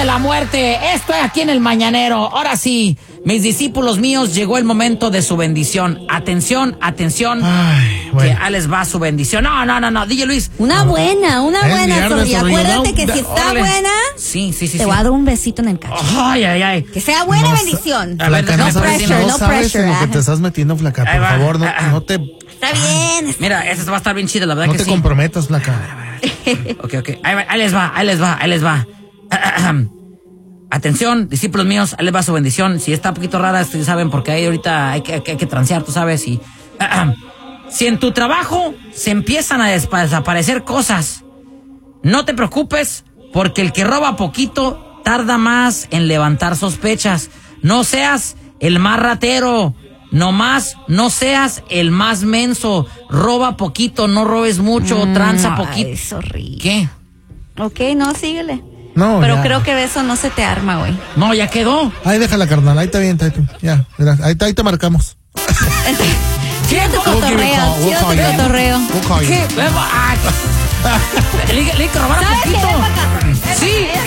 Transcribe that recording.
de la muerte. Estoy aquí en el Mañanero. Ahora sí, mis discípulos míos, llegó el momento de su bendición. Atención, atención. Ay, bueno. Que les va su bendición. No, DJ Luis. Una buena, viernes, Sorry. Acuérdate que si está Órale. buena, Sí. te voy a dar un besito en el cacho. Ay. Que sea buena bendición. A ver, Flaca, no no sabes, pressure, no no sabes pressure, en lo que ajá. te estás metiendo, flaca. Ahí Por va. favor, no te Está bien. Mira, esta va a estar bien chida, la verdad no que te sí. comprometas, flaca. Ok. Ahí les va. Atención, discípulos míos, ahí les va su bendición. Si está un poquito rara, ustedes saben, porque ahí ahorita hay que transear, tú sabes. Y si en tu trabajo se empiezan a desaparecer cosas, no te preocupes, porque el que roba poquito tarda más en levantar sospechas. No seas el más ratero. Nomás no seas el más menso. Roba poquito, no robes mucho, tranza poquito. Ay, sorry. ¿Qué? Ok, no, síguele. No, Pero ya. creo que de eso no se te arma, güey. No, ya quedó. Ahí déjala, carnal. Ahí está bien, ya. Mira, ahí te marcamos. ¿Qué? Tu cotorreo, We'll call tu you. cotorreo. We'll call you. ¿Qué? Le hay que robar ¿Sabes qué? poquito. Ven para acá. Sí.